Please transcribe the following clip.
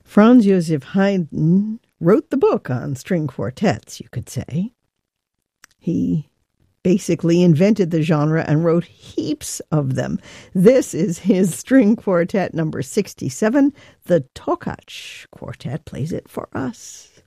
Franz Joseph Haydn wrote the book on string quartets, you could say. He basically invented the genre and wrote heaps of them. This is his string quartet number 67. The Tokach Quartet plays it for us.